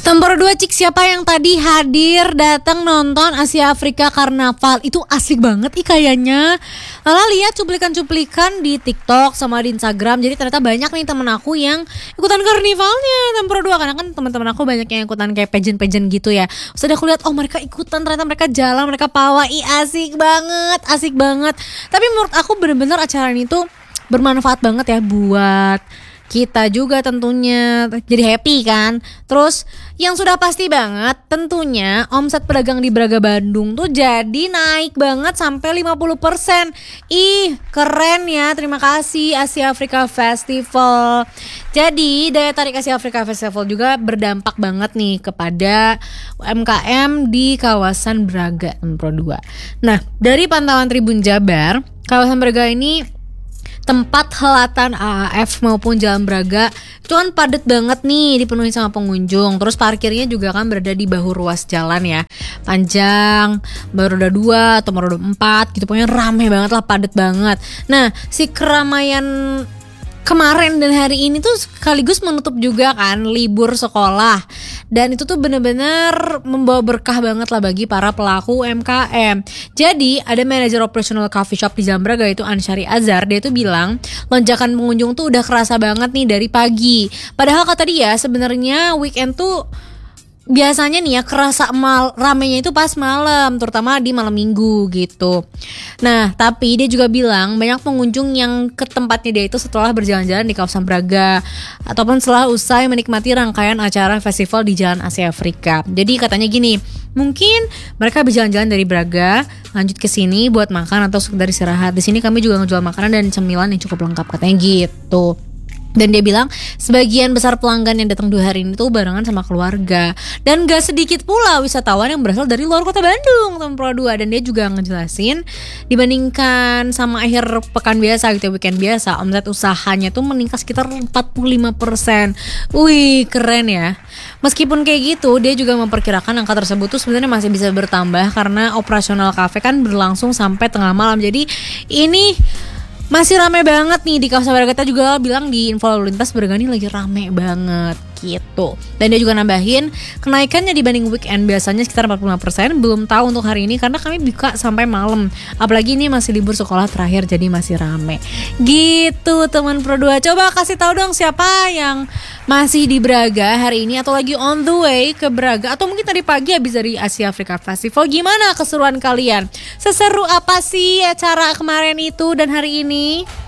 Nomor 2 Cik, siapa yang tadi hadir datang nonton Asia Afrika Karnaval? Itu asik banget kayaknya. Lala lihat cuplikan-cuplikan di TikTok sama di Instagram. Jadi ternyata banyak nih temen aku yang ikutan karnivalnya nomor 2. Karena kan teman-teman aku banyak yang ikutan kayak pageant-pageant gitu ya. Terus aku lihat mereka ikutan, ternyata mereka jalan, mereka pawai. Asik banget. Tapi menurut aku bener-bener acara ini tuh bermanfaat banget ya buat kita juga tentunya, jadi happy kan. Terus yang sudah pasti banget tentunya omset pedagang di Braga Bandung tuh jadi naik banget sampai 50%. Ih keren ya, terima kasih Asia Afrika Festival. Jadi daya tarik Asia Afrika Festival juga berdampak banget nih kepada UMKM di kawasan Braga nomor 2. Nah dari pantauan Tribun Jabar, kawasan Braga ini tempat helatan AAF maupun Jalan Braga itu kan padat banget nih, dipenuhi sama pengunjung. Terus parkirnya juga kan berada di bahu ruas jalan ya, panjang, baru roda 2 atau baru roda 4 gitu. Pokoknya rame banget lah, padat banget. Nah si keramaian kemarin dan hari ini tuh sekaligus menutup juga kan libur sekolah. Dan itu tuh bener-bener membawa berkah banget lah bagi para pelaku UMKM. Jadi ada manajer operasional coffee shop di Jalan Braga, itu Ansyari Azhar. Dia tuh bilang lonjakan pengunjung tuh udah kerasa banget nih dari pagi. Padahal kata dia sebenarnya weekend tuh biasanya nih ya kerasa ramenya itu pas malam, terutama di malam minggu gitu. Nah tapi dia juga bilang banyak pengunjung yang ke tempatnya dia itu setelah berjalan-jalan di kawasan Braga ataupun setelah usai menikmati rangkaian acara festival di Jalan Asia Afrika. Jadi katanya gini, mungkin mereka berjalan-jalan dari Braga lanjut ke sini buat makan atau sekedar istirahat. Di sini kami juga ngejual makanan dan cemilan yang cukup lengkap, katanya gitu. Dan dia bilang sebagian besar pelanggan yang datang 2 hari ini tuh barengan sama keluarga. Dan gak sedikit pula wisatawan yang berasal dari luar kota Bandung nomor 2. Dan dia juga ngejelasin dibandingkan sama akhir pekan biasa gitu, weekend biasa, omset usahanya tuh meningkat sekitar 45%. Wih keren ya. Meskipun kayak gitu, dia juga memperkirakan angka tersebut tuh sebenarnya masih bisa bertambah karena operasional kafe kan berlangsung sampai tengah malam. Jadi ini masih rame banget nih di kawasan Braga. Kita juga bilang di info lalu lintas Braga ini lagi rame banget gitu. Dan dia juga nambahin kenaikannya dibanding weekend biasanya sekitar 45%. Belum tahu untuk hari ini karena kami buka sampai malam. Apalagi ini masih libur sekolah terakhir, jadi masih rame gitu teman Pro 2. Coba kasih tahu dong siapa yang masih di Braga hari ini atau lagi on the way ke Braga, atau mungkin tadi pagi habis dari Asia Afrika Festival. Gimana keseruan kalian? Seseru apa sih acara kemarin itu dan hari ini?